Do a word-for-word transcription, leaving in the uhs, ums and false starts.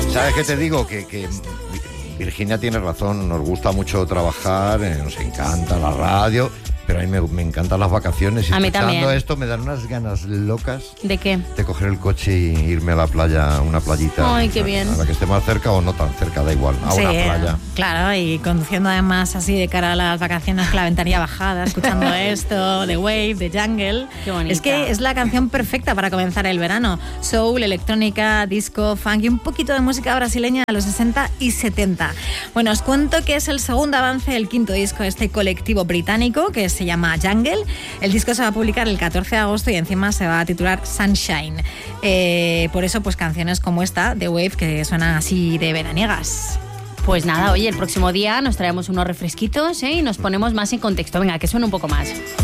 ¿Sabes qué te digo? Que, que Virginia tiene razón, nos gusta mucho trabajar, eh, nos encanta la radio, pero a mí me, me encantan las vacaciones. Y a mí escuchando también. esto me dan unas ganas locas. ¿De qué? De coger el coche y irme a la playa, una playita. Ay, qué bien. A la que esté más cerca o no tan cerca, da igual, a Sí, una playa. Claro, y conduciendo además así de cara a las vacaciones con la ventanilla bajada, escuchando esto, The Wave, The Jungle. Qué bonita. Es que es la canción perfecta para comenzar el verano. Soul, electrónica, disco, funk y un poquito de música brasileña de los sesenta y setenta. Bueno, os cuento que es el segundo avance del quinto disco de este colectivo británico que se llama Jungle. El disco se va a publicar el catorce de agosto y encima se va a titular Sunshine. Eh, por eso, pues canciones como esta, The Wave, que suenan así de veraniegas. Pues nada, oye, el próximo día nos traemos unos refresquitos, ¿eh? Y nos ponemos más en contexto. Venga, que suene un poco más.